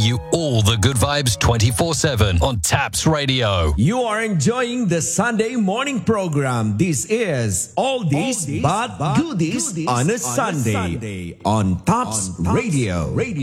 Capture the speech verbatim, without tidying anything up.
you all the good vibes twenty-four seven on Taps Radio. You are enjoying the Sunday morning program. This is All This But Goodies on a Sunday on Tops Radio.